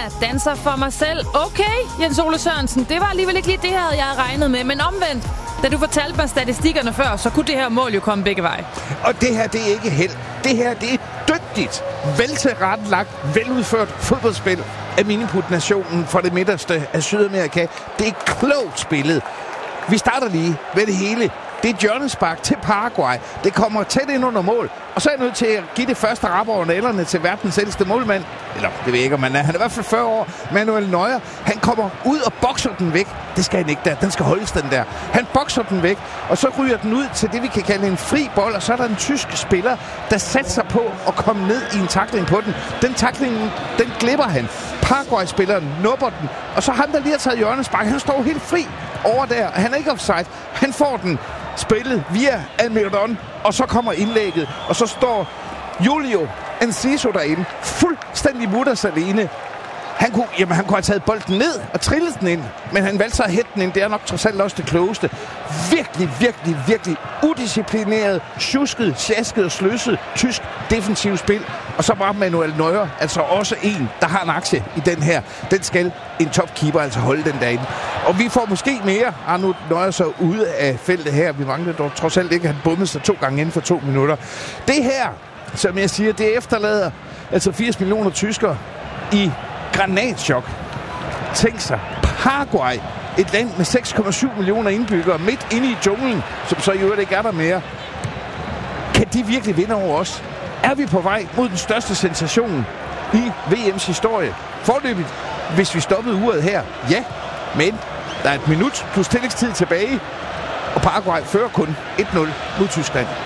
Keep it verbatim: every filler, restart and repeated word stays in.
danser for mig selv. Okay, Jens Ole Sørensen, det var alligevel ikke lige det her, jeg havde regnet med. Men omvendt, da du fortalte mig statistikkerne før, så kunne det her mål jo komme begge veje. Og det her, det er ikke held. Det her, det er dygtigt, veltilrettelagt, veludført fodboldspil af Miniput-nationen for det midterste af Sydamerika. Det er klogt spillet. Vi starter lige med det hele. Det er et hjørnespark til Paraguay. Det kommer tæt ind under mål. Og så er jeg nødt til at give det første rap over nælderne til verdens ældste målmand. Eller, det ved jeg ikke, om han er. Han er i hvert fald fyrre år. Manuel Neuer. Han kommer ud og bokser den væk. Det skal han ikke der. Den skal holdes, den der. Han bokser den væk, og så ryger den ud til det, vi kan kalde en fri bold. Og så er der en tysk spiller, der sætter sig på at komme ned i en tackling på den. Den tackling, den glipper han. Paraguay-spilleren nupper den. Og så ham, der lige har taget hjørnespark, han står helt fri over der. Han er ikke offside. Han får den spillet via Almiron, og så kommer indlægget, og så står Julio Enciso derinde, fuldstændig mutters alene. Han kunne, jamen, han kunne have taget bolden ned og trillet den ind, men han valgte så at hætte den ind. Det er nok trods alt også det klogeste. Virkelig, virkelig, virkelig udisciplineret, tjusket, sjasket og sløset tysk defensiv spil. Og så var Manuel Neuer altså også en, der har en aktie i den her. Den skal en topkeeper altså holde den derinde. Og vi får måske mere. Arno Neuer så ude af feltet her. Vi mangler dog trods alt ikke. Han bummede sig to gange inden for to minutter. Det her, som jeg siger, det efterlader altså firs millioner tyskere i granatschok. Tænk sig, Paraguay, et land med seks komma syv millioner indbyggere, midt inde i junglen, som så i øvrigt ikke er der mere. Kan de virkelig vinde over os? Er vi på vej mod den største sensation i V M's historie? Forløbigt, hvis vi stoppede uret her, ja. Men der er et minut plus tillægstid tilbage, og Paraguay fører kun et nul mod Tyskland.